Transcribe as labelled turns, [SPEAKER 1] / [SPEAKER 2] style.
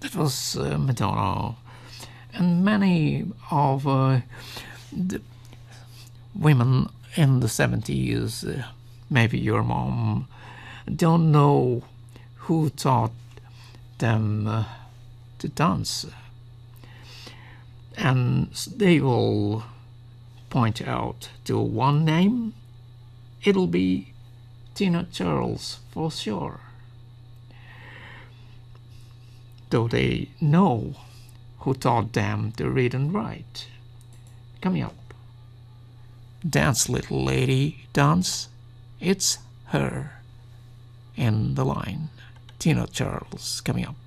[SPEAKER 1] That was Madonna. And many of the women in the 70s, maybe your mom, don't know who taught them to dance. And they will point out to one name. It'll be Tina Charles for sure. Though they know who taught them to read and write. Coming up. Dance, little lady, dance. It's her. In the line. Tina Charles coming up.